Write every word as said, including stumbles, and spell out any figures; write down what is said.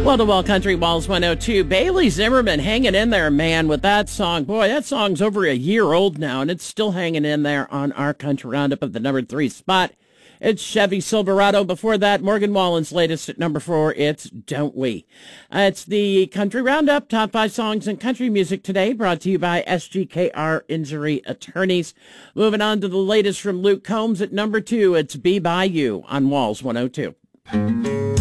Well, to Wall Country Walls one oh two, Bailey Zimmerman hanging in there, man, with that song. Boy, that song's over a year old now, and it's still hanging in there on our Country Roundup at the number three spot. It's Chevy Silverado. Before that, Morgan Wallen's latest at number four, it's Don't We. Uh, it's the Country Roundup, top five songs in country music today, brought to you by S G K R Injury Attorneys. Moving on to the latest from Luke Combs at number two, it's Be By You on Walls one oh two.